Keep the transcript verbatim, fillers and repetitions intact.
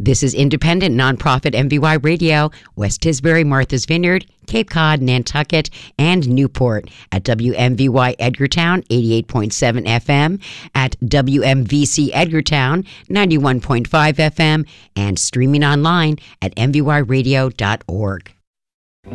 This is independent nonprofit M V Y Radio, West Tisbury, Martha's Vineyard, Cape Cod, Nantucket, and Newport at W M V Y Edgartown eighty-eight point seven F M, at W M V C Edgartown ninety-one point five F M, and streaming online at m v y radio dot org.